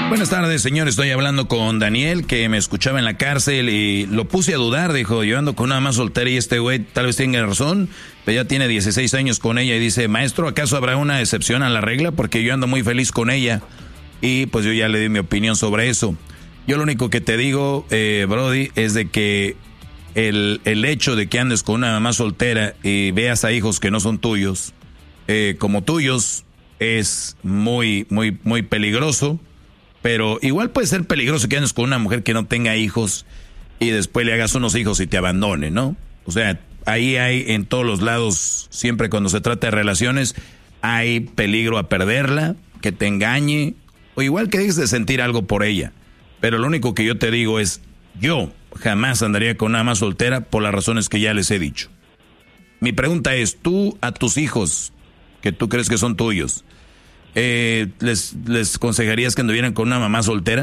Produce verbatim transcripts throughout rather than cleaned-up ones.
Buenas tardes, señor. Estoy hablando con Daniel, que me escuchaba en la cárcel y lo puse a dudar. Dijo, yo ando con una mamá soltera y este güey tal vez tenga razón, pero ya tiene dieciséis años con ella. Y dice, maestro, ¿acaso habrá una excepción a la regla? Porque yo ando muy feliz con ella. Y pues yo ya le di mi opinión sobre eso. Yo lo único que te digo, eh, Brody, es de que el, el hecho de que andes con una mamá soltera y veas a hijos que no son tuyos, eh, como tuyos, es muy, muy, muy peligroso. Pero igual puede ser peligroso que andes con una mujer que no tenga hijos y después le hagas unos hijos y te abandone, ¿no? O sea, ahí hay en todos los lados, siempre cuando se trata de relaciones, hay peligro a perderla, que te engañe, o igual que dejes de sentir algo por ella. Pero lo único que yo te digo es, yo jamás andaría con una mamá soltera por las razones que ya les he dicho. Mi pregunta es, tú a tus hijos, que tú crees que son tuyos, Eh, ¿les, ¿les aconsejarías que anduvieran con una mamá soltera?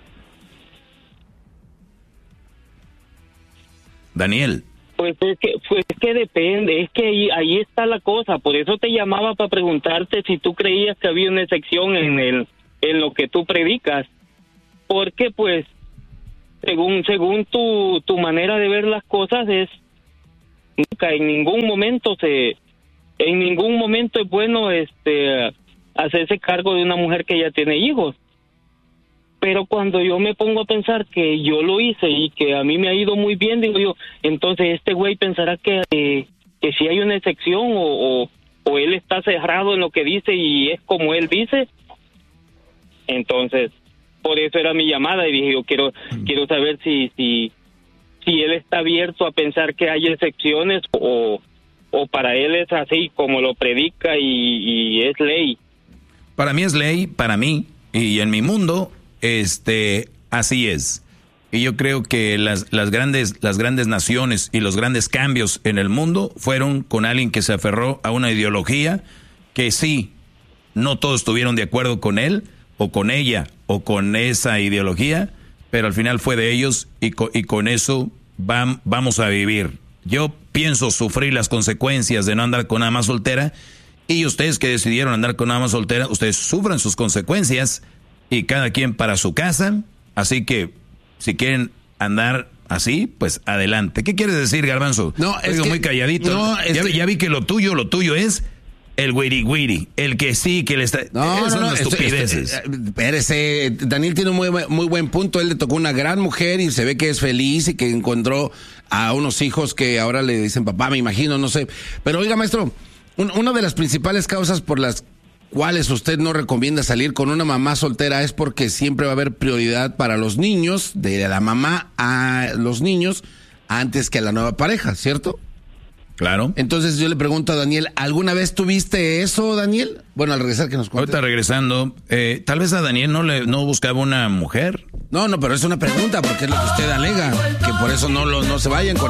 Daniel. Pues es que, pues es que depende, es que ahí, ahí está la cosa. Por eso te llamaba para preguntarte si tú creías que había una excepción en el en lo que tú predicas. Porque pues, según según tu, tu manera de ver las cosas, es nunca, en ningún momento se, en ningún momento es bueno este hacerse cargo de una mujer que ya tiene hijos. Pero cuando yo me pongo a pensar que yo lo hice y que a mí me ha ido muy bien, digo yo, entonces este güey pensará que, eh, que si hay una excepción o, o, o él está cerrado en lo que dice y es como él dice. Entonces, por eso era mi llamada y dije, yo quiero, quiero saber si, si, si él está abierto a pensar que hay excepciones o, o para él es así como lo predica y, y es ley. Para mí es ley, para mí, y en mi mundo, este, así es. Y yo creo que las, las grandes, las grandes naciones y los grandes cambios en el mundo fueron con alguien que se aferró a una ideología que sí, no todos estuvieron de acuerdo con él, o con ella, o con esa ideología, pero al final fue de ellos y, co- y con eso vam, vamos a vivir. Yo pienso sufrir las consecuencias de no andar con una mamá soltera. Y ustedes que decidieron andar con una mamá soltera, ustedes sufran sus consecuencias y cada quien para su casa. Así que si quieren andar así, pues adelante. ¿Qué quieres decir, Garbanzo? No, es Oigo que, muy calladito. No, ya, que, ya vi que lo tuyo, lo tuyo es el güiri güiri, el que sí, que le está... No, son no, no, estupideces. Esto, esto, espérese, Daniel tiene un muy, muy buen punto. Él le tocó una gran mujer y se ve que es feliz y que encontró a unos hijos que ahora le dicen papá, me imagino, no sé. Pero oiga, maestro, un, una de las principales causas por las cuales usted no recomienda salir con una mamá soltera es porque siempre va a haber prioridad para los niños, de la mamá a los niños, antes que a la nueva pareja, ¿cierto? Claro. Entonces yo le pregunto a Daniel, ¿alguna vez tuviste eso, Daniel? Bueno, al regresar que nos cuente. Ahorita regresando, eh, tal vez a Daniel no le no buscaba una mujer. No, no, pero es una pregunta porque es lo que usted alega, que por eso no, lo, no se vayan con